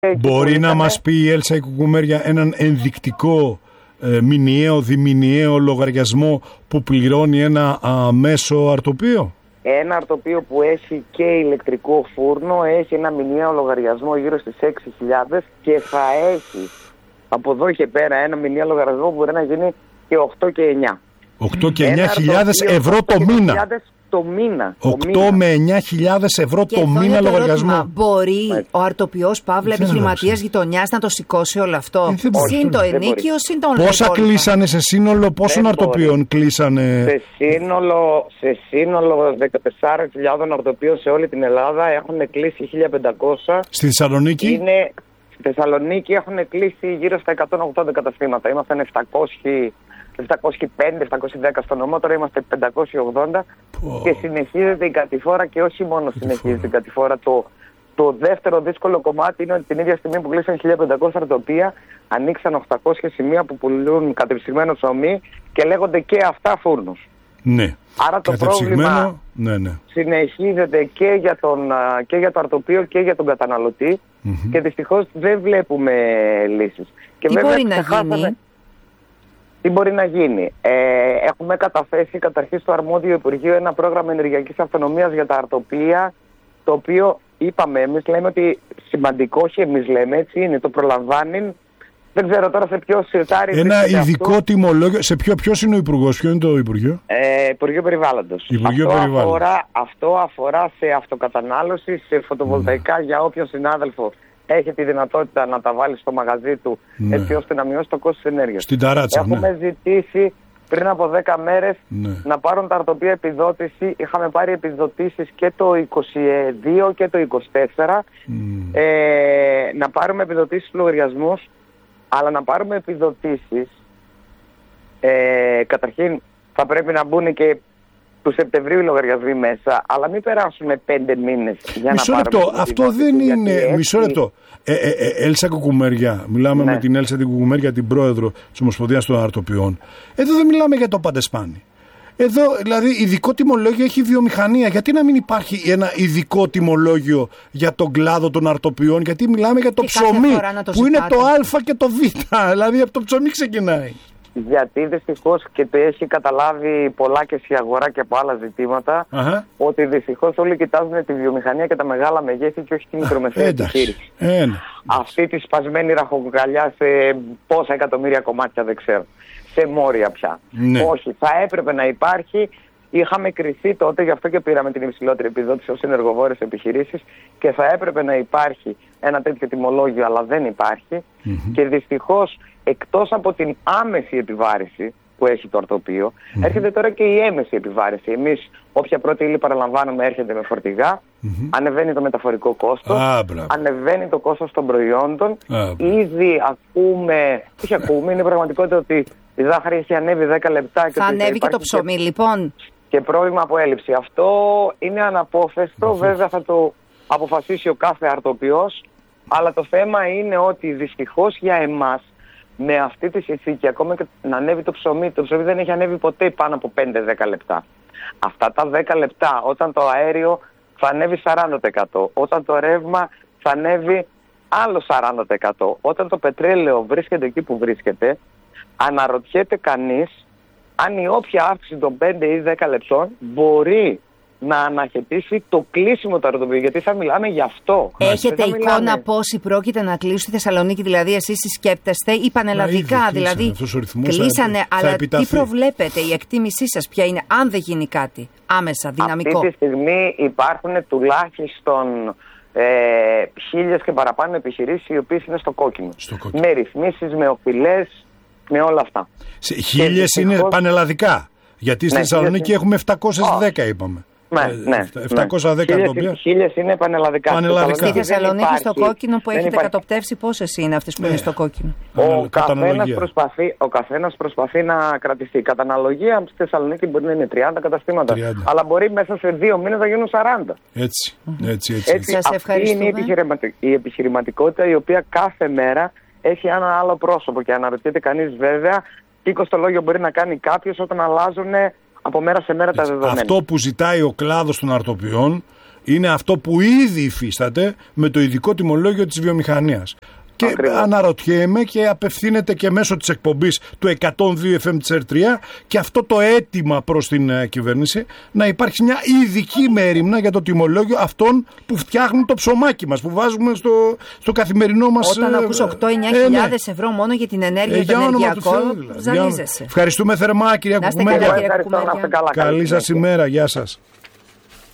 Μπορεί να μας πει η Έλσα η Κουκουμέρια έναν ενδεικτικό μηνιαίο, διμηνιαίο λογαριασμό που πληρώνει ένα μέσο αρτοπείο? Ένα αρτοπείο που έχει και ηλεκτρικό φούρνο έχει ένα μηνιαίο λογαριασμό γύρω στις 6.000 και θα έχει από εδώ και πέρα ένα μηνιαίο λογαριασμό που μπορεί να γίνει και 8 και 9. 8 και 9.000 ευρώ το μήνα. Το μήνα. 8 με 9.000 ευρώ το μήνα λογαριασμό. Μπορεί ο αρτοπιός Παύλα επιχειρηματίας γητωνιάς να το σηκώσει όλο αυτό? Συν το ενίκιο, συν το όλο. Πόσα κλείσανε σε σύνολο, πόσων αρτοπιών κλείσανε? Σε σύνολο 14.000 αρτοπίων σε όλη την Ελλάδα έχουν κλείσει 1.500. Στη Θεσσαλονίκη? Στη Θεσσαλονίκη έχουν κλείσει γύρω στα 180 καταστήματα. Ήμασταν 705-710 στο νομό, τώρα είμαστε 580 και συνεχίζεται η κατηφόρα και όχι μόνο συνεχίζεται η κατηφόρα. Το δεύτερο δύσκολο κομμάτι είναι ότι την ίδια στιγμή που κλείσαν 1.500 αρτοπία ανοίξαν 800 σημεία που πουλούν κατεψυγμένο ψωμί και λέγονται και αυτά φούρνους. Ναι. Άρα το πρόβλημα συνεχίζεται και για το αρτοπείο και για τον καταναλωτή και δυστυχώς δεν βλέπουμε λύσεις. Και τι μπορεί να γίνει? Τι μπορεί να γίνει? Έχουμε καταθέσει καταρχήν στο αρμόδιο Υπουργείο ένα πρόγραμμα ενεργειακής αυτονομίας για τα αρτοπεία, το οποίο εμείς λέμε ότι σημαντικό, όχι εμείς λέμε, έτσι είναι, το προλαμβάνει. Δεν ξέρω τώρα σε ποιο σιρτάρι. Ένα ειδικό αυτό. Τιμολόγιο. Σε ποιος είναι ο Υπουργός, ποιο είναι το Υπουργείο? Υπουργείο Περιβάλλοντος. Αυτό αφορά σε αυτοκατανάλωση, σε φωτοβολταϊκά για όποιον συνάδελφο έχει τη δυνατότητα να τα βάλει στο μαγαζί του, έτσι ώστε να μειώσει το κόστος της ενέργειας. Στην ταράτσα, έχουμε ζητήσει πριν από 10 μέρες να πάρουν τα αρτοπεία επιδότηση. Είχαμε πάρει επιδοτήσεις και το 22 και το 24. Να πάρουμε επιδοτήσεις στους λογαριασμούς, αλλά να πάρουμε επιδοτήσεις. Καταρχήν θα πρέπει να μπουν και του Σεπτεμβρίου οι λογαριασμοί μέσα, αλλά μην περάσουμε 5 μήνες για να πάρουμε. Αυτό δεν είναι. Μισό λεπτό. Έλσα Κουκουμέρια, μιλάμε με την Έλσα την Κουκουμέρια, την πρόεδρο της Ομοσπονδίας των Αρτοπιών. Εδώ δεν μιλάμε για το παντεσπάνι. Εδώ δηλαδή ειδικό τιμολόγιο έχει η βιομηχανία. Γιατί να μην υπάρχει ένα ειδικό τιμολόγιο για τον κλάδο των αρτοπιών? Γιατί μιλάμε για το ψωμί που είναι το Α και το Β. Δηλαδή από το ψωμί ξεκινάει. Γιατί δυστυχώς και το έχει καταλάβει πολλά και στη αγορά και από άλλα ζητήματα, ότι δυστυχώς όλοι κοιτάζουν τη βιομηχανία και τα μεγάλα μεγέθη και όχι τη μικρομεσαία επιχείρηση. Αυτή τη σπασμένη ραχοκοκαλιά σε πόσα εκατομμύρια κομμάτια δεν ξέρω. Σε μόρια πια. Όχι, θα έπρεπε να υπάρχει. Είχαμε κριθεί τότε, γι' αυτό και πήραμε την υψηλότερη επιδότηση ως ενεργοβόρες επιχειρήσεις και θα έπρεπε να υπάρχει ένα τέτοιο τιμολόγιο, αλλά δεν υπάρχει. Και δυστυχώς, εκτός από την άμεση επιβάρηση που έχει το αρτοπείο, έρχεται τώρα και η έμεση επιβάρηση. Εμείς, όποια πρώτη ύλη παραλαμβάνουμε, έρχεται με φορτηγά, ανεβαίνει το μεταφορικό κόστος, ανεβαίνει το κόστος των προϊόντων. Ήδη είναι πραγματικότητα ότι η ζάχαρη έχει ανέβει 10 λεπτά. Και θα ανέβει και το ψωμί, λοιπόν. Και πρόβλημα από έλλειψη. Αυτό είναι αναπόφευκτο, βέβαια θα το αποφασίσει ο κάθε αρτοπιός, αλλά το θέμα είναι ότι δυστυχώς για εμάς, με αυτή τη συνθήκη, ακόμα και να ανέβει το ψωμί δεν έχει ανέβει ποτέ πάνω από 5-10 λεπτά. Αυτά τα 10 λεπτά, όταν το αέριο θα ανέβει 40%, όταν το ρεύμα θα ανέβει άλλο 40%, όταν το πετρέλαιο βρίσκεται εκεί που βρίσκεται, αναρωτιέται κανείς αν η όποια αύξηση των 5 ή 10 λεπτών μπορεί να αναχαιτήσει το κλείσιμο του αρτοπείου, γιατί θα μιλάμε γι' αυτό. Έχετε εικόνα πόσοι πρόκειται να κλείσουν στη Θεσσαλονίκη, δηλαδή εσείς σκέπτεστε, ή πανελλαδικά, δηλαδή κλείσανε, αλλά τι προβλέπετε, η εκτίμησή σας ποια είναι, αν δεν γίνει κάτι άμεσα, δυναμικό? Αυτή τη στιγμή υπάρχουν τουλάχιστον 1.000 και παραπάνω επιχειρήσεις οι οποίες είναι στο κόκκινο. Με ρυθμίσεις, με οφειλές, με όλα αυτά. 1.000 είναι πανελλαδικά, γιατί στη Θεσσαλονίκη έχουμε 710 είπαμε. Ναι. 710 αρτοπία. 1.000 είναι πανελλαδικά. Στη Θεσσαλονίκη στο κόκκινο που έχετε κατοπτεύσει, πόσες είναι αυτές που είναι στο κόκκινο? Ο καθένας προσπαθεί να κρατηθεί. Η καταναλογία στη Θεσσαλονίκη μπορεί να είναι 30 καταστήματα. Αλλά μπορεί μέσα σε 2 μήνες να γίνουν 40. Έτσι. Σας ευχαριστούμε. Αυτή είναι η επιχειρηματικότητα, η οποία κάθε μέρα έχει ένα άλλο πρόσωπο. Και αναρωτιέται κανείς βέβαια τι κοστολόγιο μπορεί να κάνει κάποιος όταν αλλάζουν από μέρα σε μέρα τα δεδομένα. Αυτό που ζητάει ο κλάδος των αρτοπιών Είναι αυτό που ήδη υφίσταται με το ειδικό τιμολόγιο της βιομηχανίας. Και ακριβώς. Αναρωτιέμαι και απευθύνεται και μέσω της εκπομπής του 102 FM της R3 και αυτό το αίτημα προς την κυβέρνηση να υπάρχει μια ειδική μέριμνα για το τιμολόγιο αυτών που φτιάχνουν το ψωμάκι μας, που βάζουμε στο καθημερινό μας. Όταν ακούς 8-9 ευρώ μόνο για την ενέργεια, το ενεργειακό, ζαλίζεσαι. Ευχαριστούμε θερμά, κυρία Κουκουμέρια. Καλή σας ημέρα, γεια σας.